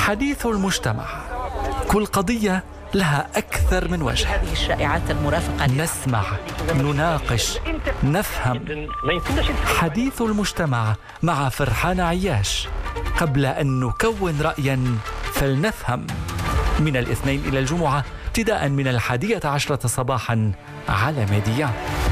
حديث المجتمع. كل قضية لها أكثر من وجه. هذه الشائعات المرافقة. نسمع، نناقش، نفهم. حديث المجتمع مع فرحان عياش. قبل أن نكون رأيا فلنفهم. من الاثنين إلى الجمعة ابتداء من 11:10 صباحا على ميديا.